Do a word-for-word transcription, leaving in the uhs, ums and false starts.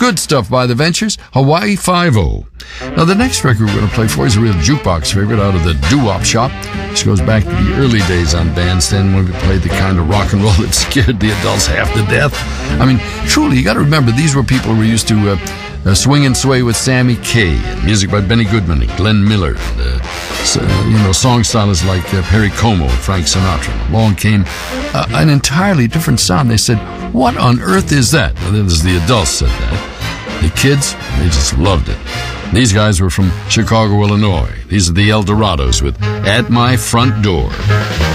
Good stuff by the Ventures, Hawaii Five-O. Now, the next record we're going to play for is a real jukebox favorite out of the doo-wop shop. This goes back to the early days on Bandstand when we played the kind of rock and roll that scared the adults half to death. I mean, truly, you got to remember, these were people who were used to uh, uh, swing and sway with Sammy Kaye, and music by Benny Goodman and Glenn Miller, and, uh, so, you know, song stylists like uh, Perry Como and Frank Sinatra. Along came uh, an entirely different sound. They said, what on earth is that? Well, that was the adults said that. The kids, they just loved it. These guys were from Chicago, Illinois. These are the El Dorados with At My Front Door.